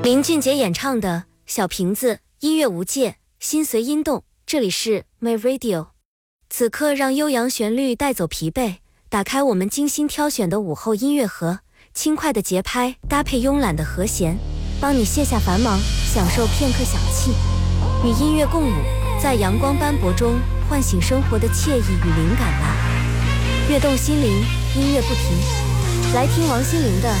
林俊杰演唱的《小瓶子》，音乐无界，心随音动。这里是 My Radio， 此刻让悠扬旋律带走疲惫，打开我们精心挑选的午后音乐盒，轻快的节拍搭配慵懒的和弦，帮你卸下繁忙，享受片刻小憩。与音乐共舞，在阳光斑驳中唤醒生活的惬意与灵感吧。跃动心灵，音乐不停。来听王心凌的